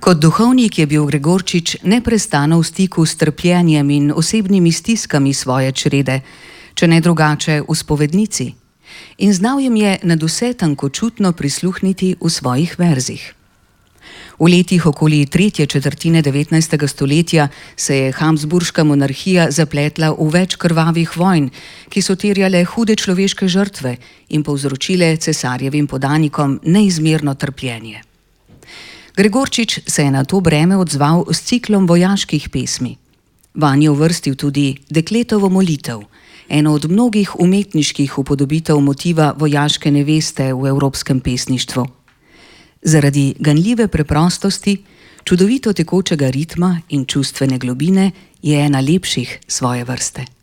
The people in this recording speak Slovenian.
Kot duhovnik je bil Gregorčič neprestano v stiku s trpljenjem in osebnimi stiskami svoje črede, če ne drugače v spovednici, in znal jim je nadvse tankočutno prisluhniti v svojih verzih. V letih okoli tretje četrtine 19. stoletja se je Habsburška monarhija zapletla v več krvavih vojn, ki so terjale hude človeške žrtve in povzročile cesarjevim podanikom neizmerno trpljenje. Gregorčič se je na to breme odzval s ciklom vojaških pesmi. Vanj je uvrstil tudi Dekletovo molitev, eno od mnogih umetniških upodobitev motiva vojaške neveste v evropskem pesništvu. Zaradi ganljive preprostosti, čudovito tekočega ritma in čustvene globine je ena lepših svoje vrste.